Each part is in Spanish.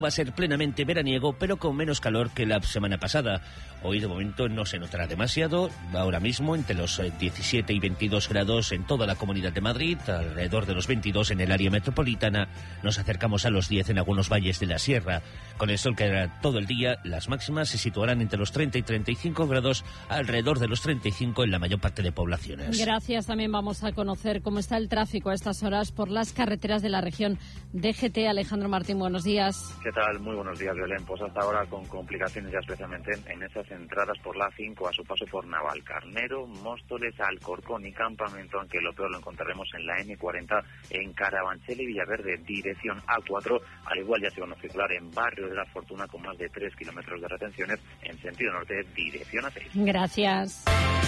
Va a ser plenamente veraniego, pero con menos calor que la semana pasada. Hoy de momento no se notará demasiado. Ahora mismo entre los 17 y 22 grados en toda la Comunidad de Madrid, alrededor de los 22 en el área metropolitana. Nos acercamos a los 10 en algunos valles de la sierra. Con el sol que hará todo el día, las máximas se situarán entre los 30 y 35 grados, alrededor de los 35 en la mayor parte de poblaciones. Gracias. También vamos a conocer cómo está el tráfico a estas horas por las carreteras de la región DGT. Alejandro Martín, buenos días. ¿Qué tal? Muy buenos días, Belén. Pues hasta ahora con complicaciones ya especialmente en esas entradas por la 5 a su paso por Navalcarnero, Móstoles, Alcorcón y Campamento, aunque lo peor lo encontraremos en la N40 en Carabanchel y Villaverde, dirección A4. Al igual ya se van a circular en Barrio de la Fortuna con más de 3 kilómetros de retenciones en sentido norte, dirección A6. Gracias.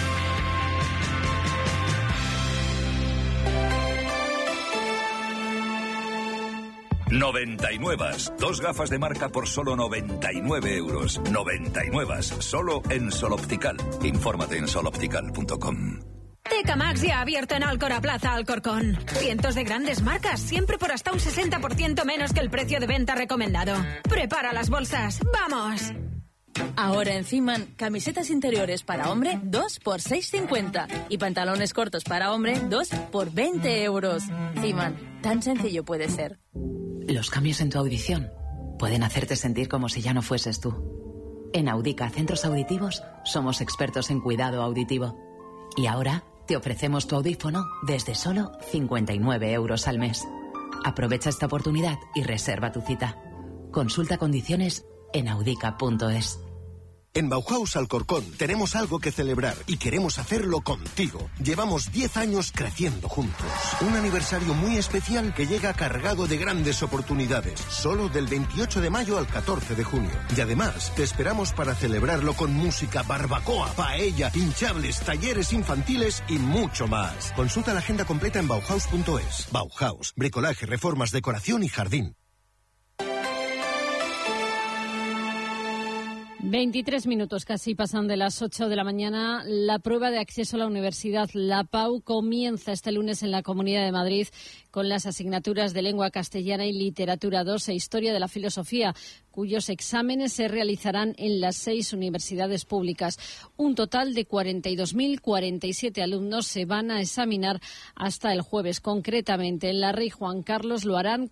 Noventanuevas, 2 gafas de marca por solo 99 euros. Noventanuevas, solo en Sol Optical. Infórmate en soloptical.com. TK Maxx ya ha abierto en Alcora Plaza Alcorcón. Cientos de grandes marcas, siempre por hasta un 60% menos que el precio de venta recomendado. Prepara las bolsas, ¡vamos! Ahora en Ciman, camisetas interiores para hombre, 2 por 6,50. Y pantalones cortos para hombre, 2 por 20 euros. Ciman, tan sencillo puede ser. Los cambios en tu audición pueden hacerte sentir como si ya no fueses tú. En Audica Centros Auditivos somos expertos en cuidado auditivo. Y ahora te ofrecemos tu audífono desde solo 59 euros al mes. Aprovecha esta oportunidad y reserva tu cita. Consulta condiciones en audica.es. En Bauhaus Alcorcón tenemos algo que celebrar y queremos hacerlo contigo. Llevamos 10 años creciendo juntos. Un aniversario muy especial que llega cargado de grandes oportunidades. Solo del 28 de mayo al 14 de junio. Y además te esperamos para celebrarlo con música, barbacoa, paella, hinchables, talleres infantiles y mucho más. Consulta la agenda completa en Bauhaus.es. Bauhaus, bricolaje, reformas, decoración y jardín. 23 minutos casi pasan de las 8 de la mañana. La prueba de acceso a la universidad, la PAU, comienza este lunes en la Comunidad de Madrid con las asignaturas de lengua castellana y literatura 2 e historia de la filosofía, cuyos exámenes se realizarán en las 6 universidades públicas. Un total de 42.047 alumnos se van a examinar hasta el jueves. Concretamente, en la Rey Juan Carlos lo harán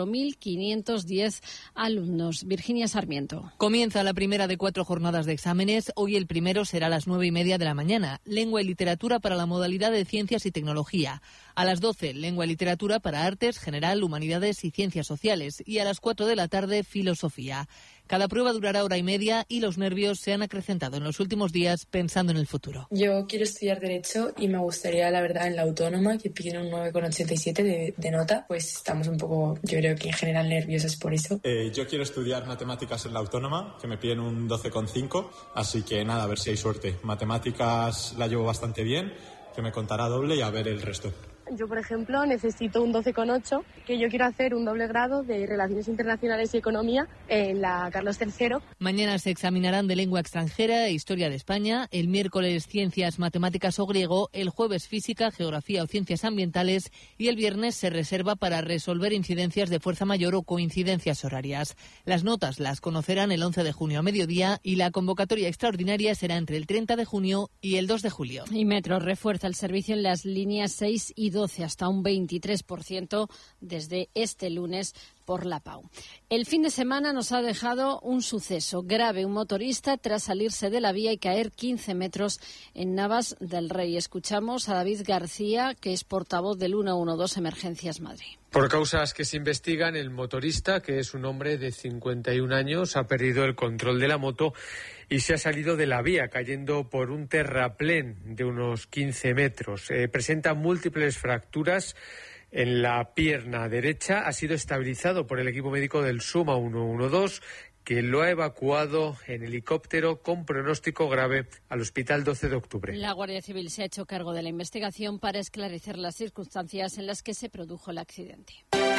4.510 alumnos. Virginia Sarmiento. Comienza la primera de 4 jornadas de exámenes. Hoy el primero será a las 9:30 de la mañana. Lengua y literatura para la modalidad de ciencias y tecnología. A las 12, lengua y literatura para artes, general, humanidades y ciencias sociales. Y a las 4 de la tarde, filosofía. Cada prueba durará 1:30 y los nervios se han acrecentado en los últimos días pensando en el futuro. Yo quiero estudiar Derecho y me gustaría, la verdad, en la Autónoma, que piden un 9,87 de nota. Pues estamos un poco, yo creo que en general nerviosos por eso. Yo quiero estudiar Matemáticas en la Autónoma, que me piden un 12,5. Así que nada, a ver si hay suerte. Matemáticas la llevo bastante bien, que me contará doble y a ver el resto. Yo, por ejemplo, necesito un 12,8, que yo quiero hacer un doble grado de Relaciones Internacionales y Economía en la Carlos III. Mañana se examinarán de lengua extranjera e historia de España, el miércoles ciencias, matemáticas o griego, el jueves física, geografía o ciencias ambientales y el viernes se reserva para resolver incidencias de fuerza mayor o coincidencias horarias. Las notas las conocerán el 11 de junio a mediodía y la convocatoria extraordinaria será entre el 30 de junio y el 2 de julio. Y Metro refuerza el servicio en las líneas 6 y 12 hasta un 23% desde este lunes por la PAU. El fin de semana nos ha dejado un suceso grave. Un motorista tras salirse de la vía y caer 15 metros en Navas del Rey. Escuchamos a David García, que es portavoz del 112 Emergencias Madrid. Por causas que se investigan, el motorista, que es un hombre de 51 años, ha perdido el control de la moto y se ha salido de la vía, cayendo por un terraplén de unos 15 metros. Presenta múltiples fracturas en la pierna derecha. Ha sido estabilizado por el equipo médico del SUMA 112, que lo ha evacuado en helicóptero con pronóstico grave al Hospital 12 de Octubre. La Guardia Civil se ha hecho cargo de la investigación para esclarecer las circunstancias en las que se produjo el accidente.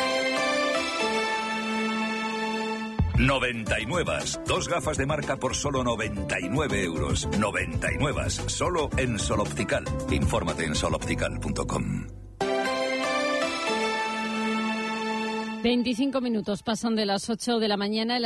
Noventanuevas, 2 gafas de marca por solo 99 euros. Noventanuevas, solo en Sol Optical. Infórmate en soloptical.com. 25 minutos pasan de las 8 de la mañana.